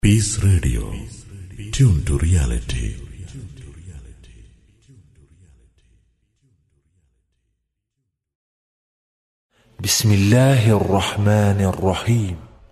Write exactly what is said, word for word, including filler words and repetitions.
Peace Radio. Tune to reality. بسم الله الرحمن الرحيم.